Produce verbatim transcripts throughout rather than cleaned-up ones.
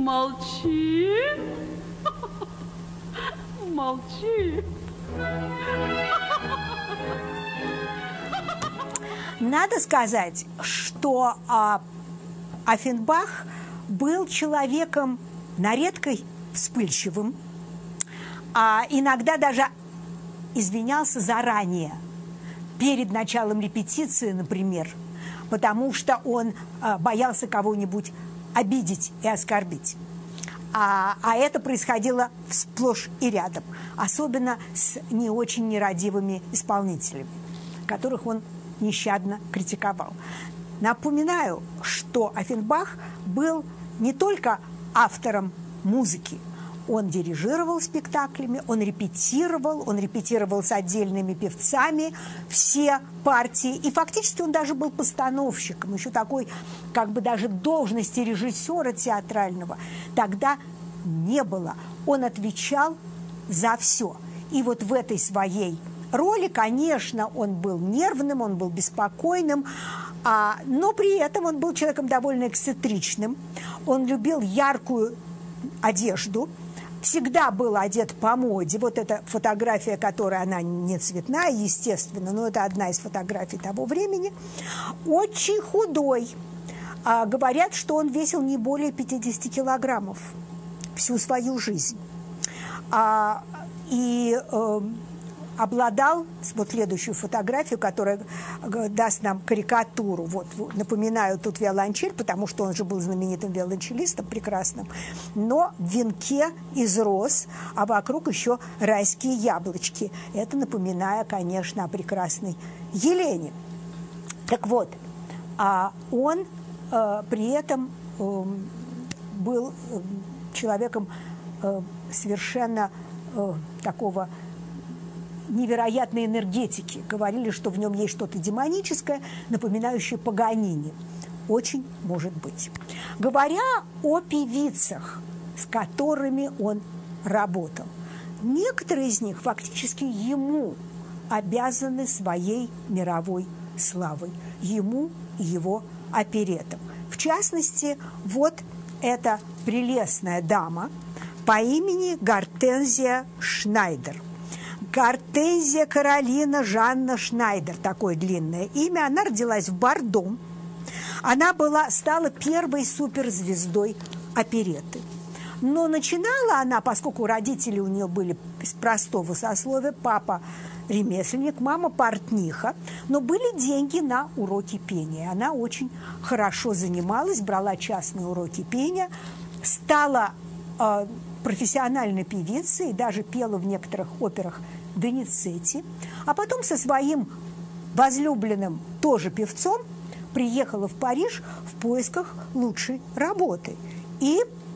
Молчи. Молчи. Надо сказать, что а, Оффенбах был человеком на редкость вспыльчивым, а иногда даже извинялся заранее, перед началом репетиции, например, потому что он а, боялся кого-нибудь обидеть и оскорбить. А, а это происходило сплошь и рядом, особенно с не очень нерадивыми исполнителями, которых он нещадно критиковал. Напоминаю, что Оффенбах был не только автором музыки, он дирижировал спектаклями, он репетировал, он репетировал с отдельными певцами все партии, и фактически он даже был постановщиком, еще такой, как бы даже должности режиссера театрального тогда не было. Он отвечал за все. И вот в этой своей роли, конечно, он был нервным, он был беспокойным, а, но при этом он был человеком довольно эксцентричным. Он любил яркую одежду, всегда был одет по моде. Вот эта фотография, которая, она не цветная, естественно, но это одна из фотографий того времени. Очень худой. А, говорят, что он весил не более пятидесяти килограммов всю свою жизнь. А, и э, обладал, вот следующую фотографию, которая даст нам карикатуру. Вот, напоминаю, тут виолончель, потому что он же был знаменитым виолончелистом, прекрасным, но в венке из роз, а вокруг еще райские яблочки. Это напоминая, конечно, о прекрасной Елене. Так вот, а он э, при этом э, был э, человеком э, совершенно э, такого невероятной энергетики. Говорили, что в нем есть что-то демоническое, напоминающее Паганини. Очень может быть. Говоря о певицах, с которыми он работал, некоторые из них фактически ему обязаны своей мировой славой. Ему и его оперетам. В частности, вот эта прелестная дама по имени Гортензия Шнайдер. Гортензия Каролина Жанна Шнайдер, такое длинное имя. Она родилась в Бордо. Она была, стала первой суперзвездой оперетты. Но начинала она, поскольку родители у нее были из простого сословия, папа ремесленник, мама портниха, но были деньги на уроки пения. Она очень хорошо занималась, брала частные уроки пения, стала э, профессиональной певицей и даже пела в некоторых операх Доницетти, а потом со своим возлюбленным, тоже певцом, приехала в Париж в поисках лучшей работы. И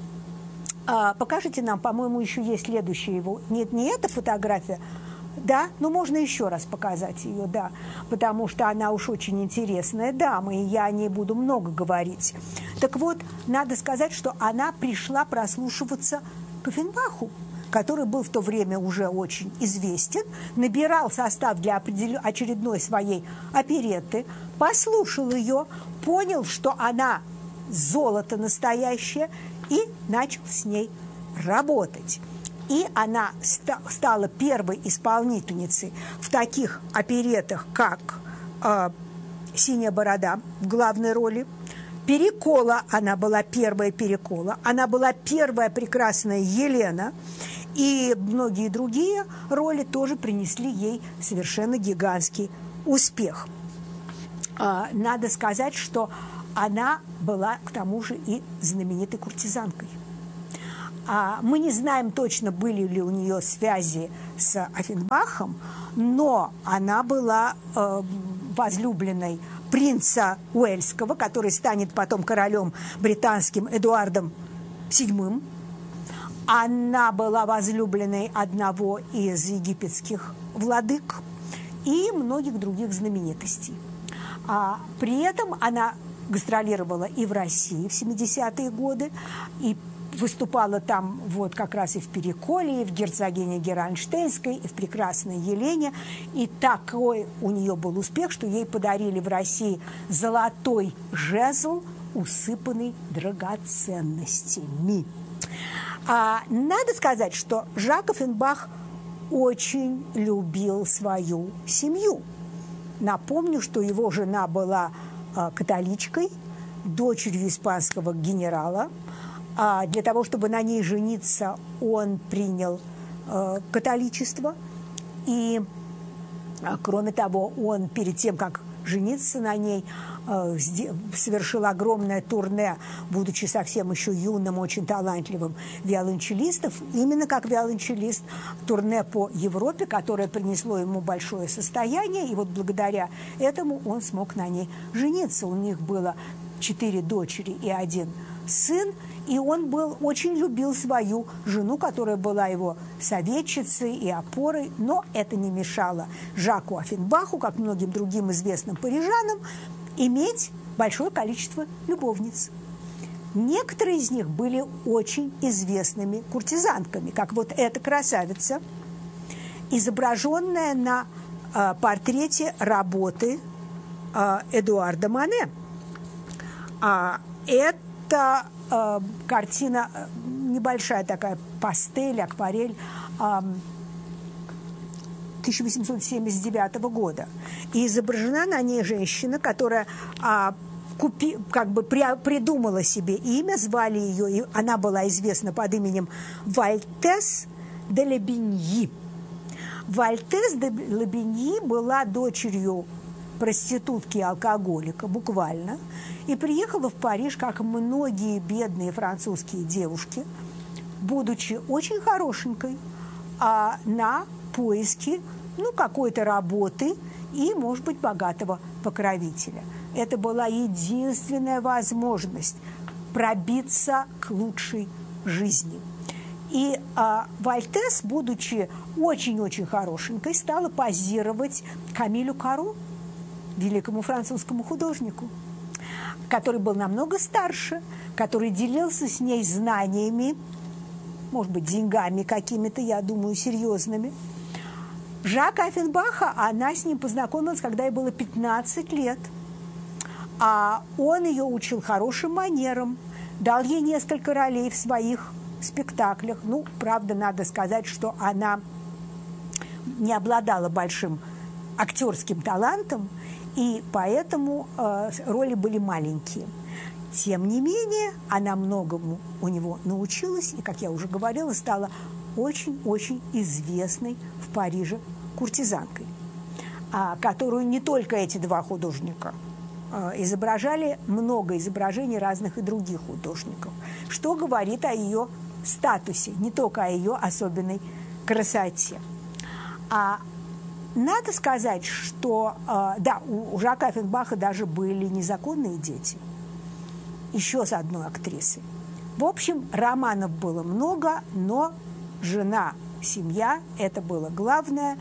а, покажите нам, по-моему, еще есть следующая его. Нет, не эта фотография, да, но можно еще раз показать ее, да, потому что она уж очень интересная дама, и я о ней буду много говорить. Так вот, надо сказать, что она пришла прослушиваться к Оффенбаху, который был в то время уже очень известен, набирал состав для очередной своей оперетты, послушал ее, понял, что она золото настоящее, и начал с ней работать. И она ста- стала первой исполнительницей в таких оперетах, как э, «Синяя борода» в главной роли, «Перекола», она была первая «Перекола», она была первая прекрасная Елена, и многие другие роли тоже принесли ей совершенно гигантский успех. Надо сказать, что она была, к тому же, и знаменитой куртизанкой. Мы не знаем точно, были ли у нее связи с Оффенбахом, но она была возлюбленной принца Уэльского, который станет потом королем британским Эдуардом седьмым. Она была возлюбленной одного из египетских владык и многих других знаменитостей. А при этом она гастролировала и в России в семидесятые годы, и выступала там вот как раз и в «Переколе», и в «Герцогине Геранштейнской», и в «Прекрасной Елене». И такой у нее был успех, что ей подарили в России золотой жезл усыпанный драгоценностями. А, надо сказать, что Жак Оффенбах очень любил свою семью. Напомню, что его жена была а, католичкой, дочерью испанского генерала. А для того, чтобы на ней жениться, он принял а, католичество. И, а, кроме того, он перед тем, как жениться на ней, совершил огромное турне, будучи совсем еще юным, очень талантливым виолончелистом, именно как виолончелист, турне по Европе, которое принесло ему большое состояние, и вот благодаря этому он смог на ней жениться. У них было четыре дочери и один сын, и он был, очень любил свою жену, которая была его советчицей и опорой, но это не мешало Жаку Оффенбаху, как многим другим известным парижанам, иметь большое количество любовниц. Некоторые из них были очень известными куртизанками, как вот эта красавица, изображенная на э, портрете работы э, Эдуарда Мане. А, это э, картина, небольшая такая пастель, акварель, э, тысяча восемьсот семьдесят девятого года. И изображена на ней женщина, которая а, купи, как бы при, придумала себе имя, звали ее, и она была известна под именем Вальтес де Лебеньи. Вальтес де Лебеньи была дочерью проститутки и алкоголика, буквально, и приехала в Париж, как многие бедные французские девушки, будучи очень хорошенькой, а, на поиски, ну, какой-то работы и, может быть, богатого покровителя. Это была единственная возможность пробиться к лучшей жизни. И а, Вальтес, будучи очень-очень хорошенькой, стала позировать Камилю Каро, великому французскому художнику, который был намного старше, который делился с ней знаниями, может быть, деньгами какими-то, я думаю, серьезными. Жака Оффенбаха, она с ним познакомилась, когда ей было пятнадцать лет. А он ее учил хорошим манерам, дал ей несколько ролей в своих спектаклях. Ну, правда, надо сказать, что она не обладала большим актерским талантом, и поэтому э, роли были маленькие. Тем не менее, она многому у него научилась, и, как я уже говорила, стала очень-очень известной в Париже куртизанкой, а, которую не только эти два художника а, изображали, много изображений разных и других художников, что говорит о ее статусе, не только о ее особенной красоте. А надо сказать, что, а, да, у, у Жака Оффенбаха даже были незаконные дети, еще с одной актрисой. В общем, романов было много, но жена, семья – это было главное.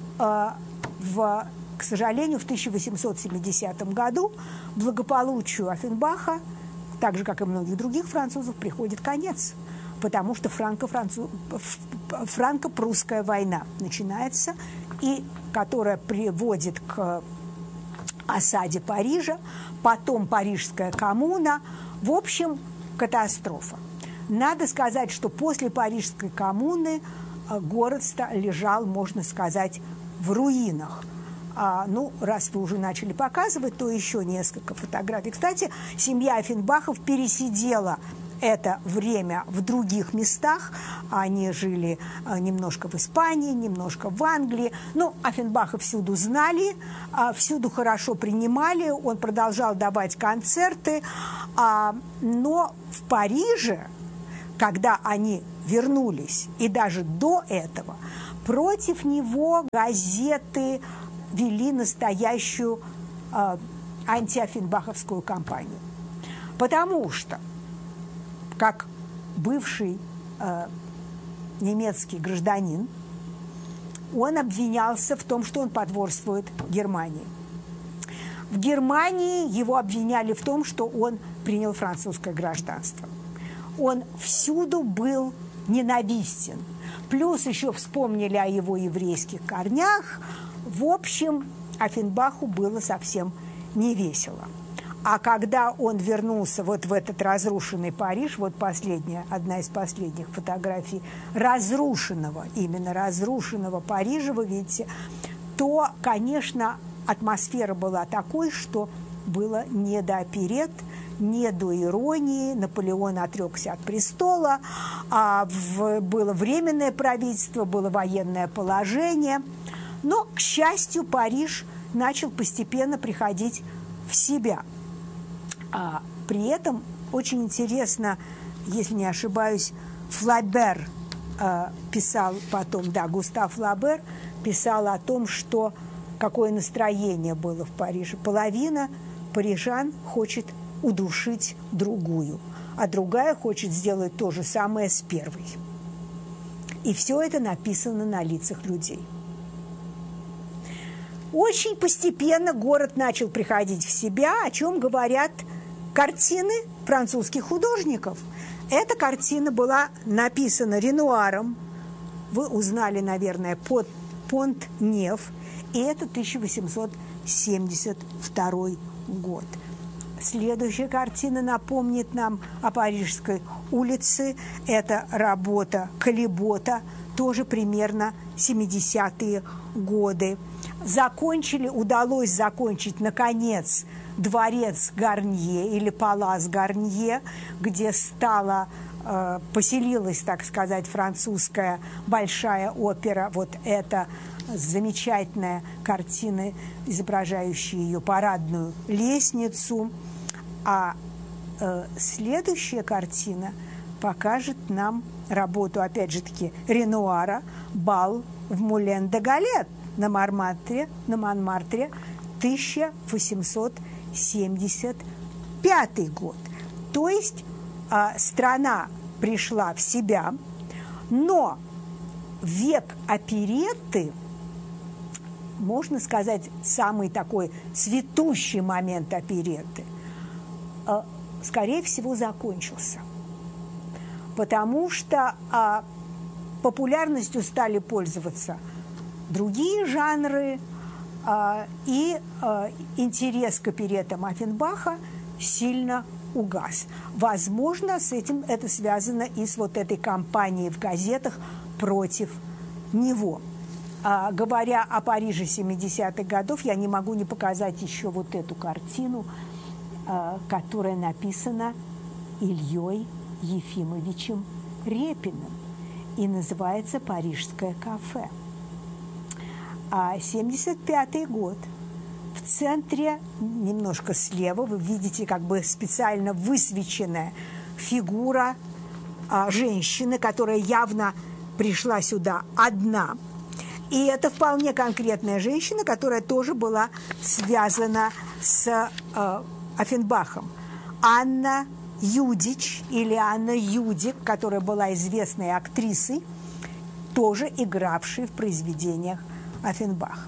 В, к сожалению, в тысяча восемьсот семидесятом году благополучию Оффенбаха, так же, как и многих других французов, приходит конец, потому что франко-француз... франко-прусская война начинается, и которая приводит к осаде Парижа, потом Парижская коммуна. В общем, катастрофа. Надо сказать, что после Парижской коммуны город лежал, можно сказать, в руинах. А, ну, раз вы уже начали показывать, то еще несколько фотографий. Кстати, семья Оффенбахов пересидела это время в других местах. Они жили немножко в Испании, немножко в Англии. Ну, Оффенбаха всюду знали, всюду хорошо принимали. Он продолжал давать концерты. Но в Париже, когда они вернулись, и даже до этого, против него газеты вели настоящую антиоффенбаховскую кампанию. Потому что, как бывший э, немецкий гражданин, он обвинялся в том, что он потворствует Германии. В Германии его обвиняли в том, что он принял французское гражданство. Он всюду был ненавистен. Плюс еще вспомнили о его еврейских корнях. В общем, Оффенбаху было совсем невесело. А когда он вернулся вот в этот разрушенный Париж, вот последняя, одна из последних фотографий разрушенного, именно разрушенного Парижа, вы видите, то, конечно, атмосфера была такой, что было не до оперет, не до иронии. Наполеон отрекся от престола, а в, было временное правительство, было военное положение. Но, к счастью, Париж начал постепенно приходить в себя. А при этом очень интересно, если не ошибаюсь, Флабер э, писал потом, да, Густав Флабер писал о том, что какое настроение было в Париже. Половина парижан хочет удушить другую, а другая хочет сделать то же самое с первой. И все это написано на лицах людей. Очень постепенно город начал приходить в себя, о чем говорят картины французских художников. Эта картина была написана Ренуаром. Вы узнали, наверное, под Понт-Нев. И это тысяча восемьсот семьдесят второй год. Следующая картина напомнит нам о Парижской улице. Это работа Калибота, тоже примерно семидесятые годы. Закончили, удалось закончить, наконец, дворец Гарнье или Палас Гарнье, где стала, э, поселилась, так сказать, французская большая опера. Вот это замечательная картина, изображающая ее парадную лестницу. А э, следующая картина покажет нам работу, опять же таки, Ренуара «Бал в Мулен-де-Галет» на Монмартре, на Монмартре, тысяча восемьсот семьдесят пятый год. То есть э, страна пришла в себя, но век оперетты, можно сказать, самый такой цветущий момент оперетты, э, скорее всего, закончился. Потому что э, популярностью стали пользоваться другие жанры, э, и э, интерес к опереттам Оффенбаха сильно угас. Возможно, с этим это связано и с вот этой кампанией в газетах против него. А, говоря о Париже семидесятых годов, я не могу не показать еще вот эту картину, а, которая написана Ильей Ефимовичем Репиным и называется «Парижское кафе». А семьдесят пятый год. В центре, немножко слева, вы видите как бы специально высвеченная фигура а, женщины, которая явно пришла сюда одна. И это вполне конкретная женщина, которая тоже была связана с э, Оффенбахом. Анна Юдич, или Анна Юдик, которая была известной актрисой, тоже игравшей в произведениях Оффенбаха.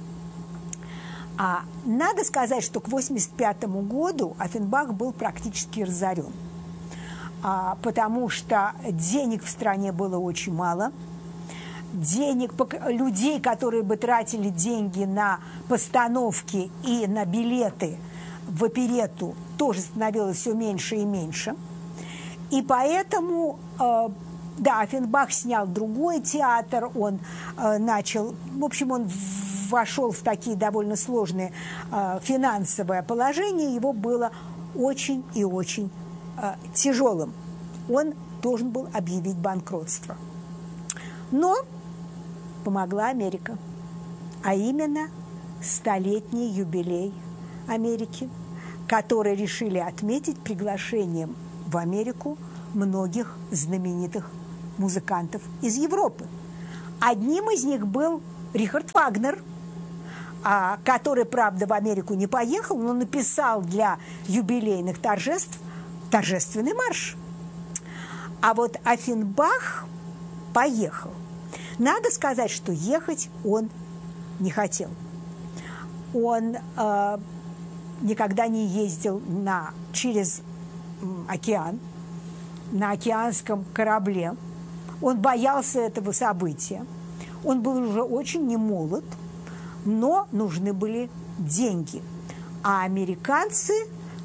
А надо сказать, что к восемьдесят пятому году Оффенбах был практически разорен, а, потому что денег в стране было очень мало. Денег, людей, которые бы тратили деньги на постановки и на билеты в оперетту, тоже становилось все меньше и меньше. И поэтому, э, да, Оффенбах снял другой театр, он э, начал, в общем, он вошел в такие довольно сложные э, финансовое положение, его было очень и очень э, тяжелым. Он должен был объявить банкротство. Но помогла Америка, а именно столетний юбилей Америки, который решили отметить приглашением в Америку многих знаменитых музыкантов из Европы. Одним из них был Рихард Вагнер, который, правда, в Америку не поехал, но написал для юбилейных торжеств торжественный марш. А вот Оффенбах поехал. Надо сказать, что ехать он не хотел. Он э, никогда не ездил на, через океан, на океанском корабле. Он боялся этого события. Он был уже очень немолод, но нужны были деньги. А американцы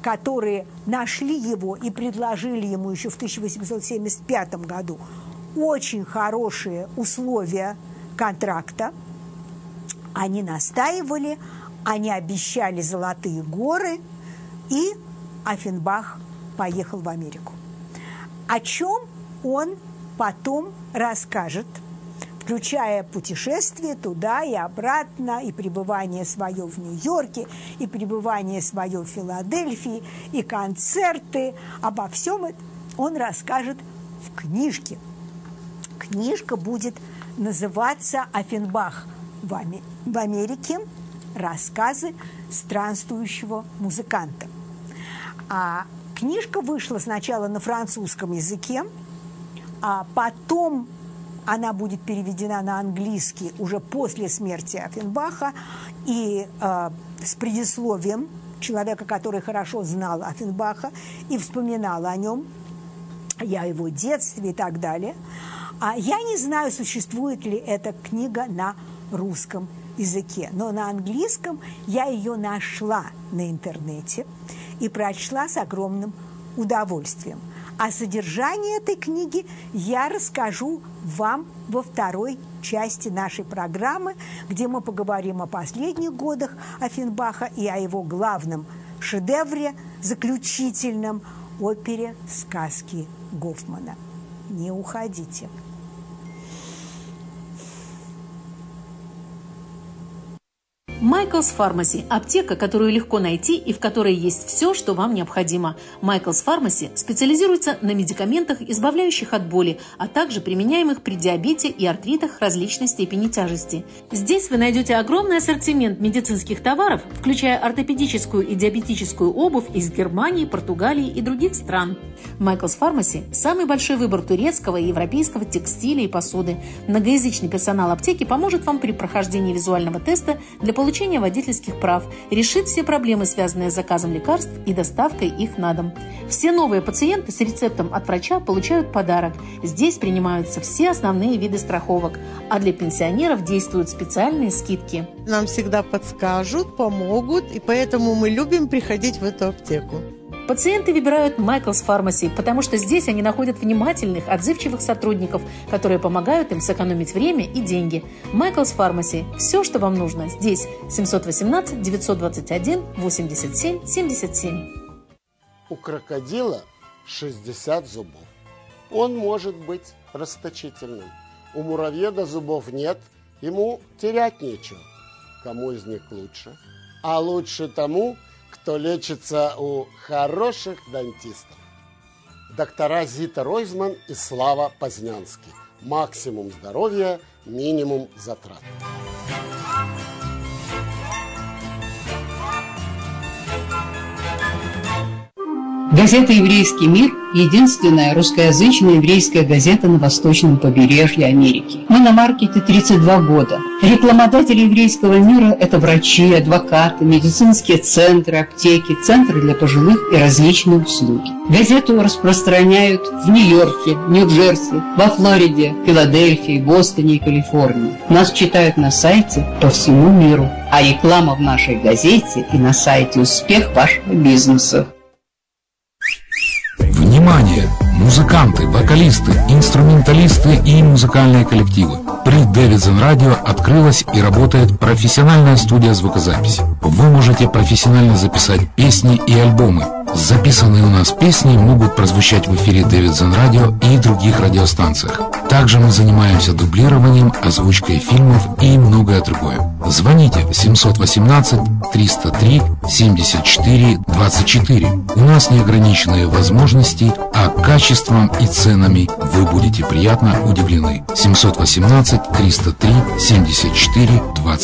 которые нашли его и предложили ему еще в тысяча восемьсот семьдесят пятом году очень хорошие условия контракта, они настаивали, они обещали золотые горы, и Оффенбах поехал в Америку. О чем он потом расскажет, включая путешествие туда и обратно, и пребывание свое в Нью-Йорке, и пребывание свое в Филадельфии, и концерты. Обо всем этом он расскажет в книжке. Книжка будет называться «Оффенбах в Америке. Рассказы странствующего музыканта». А книжка вышла сначала на французском языке, а потом она будет переведена на английский уже после смерти Оффенбаха и э, с предисловием человека, который хорошо знал Оффенбаха и вспоминал о нем, о его детстве и так далее. А я не знаю, существует ли эта книга на русском языке, но на английском я ее нашла на интернете и прочла с огромным удовольствием. О содержании этой книги я расскажу вам во второй части нашей программы, где мы поговорим о последних годах Оффенбаха и о его главном шедевре, заключительном опере «Сказки Гофмана». Не уходите. Michael's Pharmacy – аптека, которую легко найти и в которой есть все, что вам необходимо. Michael's Pharmacy специализируется на медикаментах, избавляющих от боли, а также применяемых при диабете и артритах различной степени тяжести. Здесь вы найдете огромный ассортимент медицинских товаров, включая ортопедическую и диабетическую обувь из Германии, Португалии и других стран. Michael's Pharmacy – самый большой выбор турецкого и европейского текстиля и посуды. Многоязычный персонал аптеки поможет вам при прохождении визуального теста для получения получения водительских прав, решит все проблемы, связанные с заказом лекарств и доставкой их на дом. Все новые пациенты с рецептом от врача получают подарок. Здесь принимаются все основные виды страховок, а для пенсионеров действуют специальные скидки. Нам всегда подскажут, помогут, и поэтому мы любим приходить в эту аптеку. Пациенты выбирают Michael's Pharmacy, потому что здесь они находят внимательных, отзывчивых сотрудников, которые помогают им сэкономить время и деньги. Michael's Pharmacy – все, что вам нужно, здесь. семьсот восемнадцать девятьсот двадцать один восемьдесят семь семьдесят семь. У крокодила шестьдесят зубов. Он может быть расточительным. У муравьеда зубов нет, ему терять нечего. Кому из них лучше? А лучше тому, кто лечится у хороших дантистов. Доктора Зита Ройзман и Слава Познянский. Максимум здоровья, минимум затрат. Газета «Еврейский мир» – единственная русскоязычная еврейская газета на восточном побережье Америки. Мы на маркете тридцать два года. Рекламодатели «Еврейского мира» – это врачи, адвокаты, медицинские центры, аптеки, центры для пожилых и различные услуги. Газету распространяют в Нью-Йорке, Нью-Джерси, во Флориде, Филадельфии, Бостоне и Калифорнии. Нас читают на сайте по всему миру. А реклама в нашей газете и на сайте «Успех вашего бизнеса». Внимание! Музыканты, вокалисты, инструменталисты и музыкальные коллективы. При Davidson Radio открылась и работает профессиональная студия звукозаписи. Вы можете профессионально записать песни и альбомы. Записанные у нас песни могут прозвучать в эфире Davidson Radio и других радиостанциях. Также мы занимаемся дублированием, озвучкой фильмов и многое другое. Звоните семьсот восемнадцать триста три семьдесят четыре двадцать четыре. У нас неограниченные возможности, а качеством и ценами вы будете приятно удивлены. семьсот восемнадцать триста три семьдесят четыре двадцать четыре.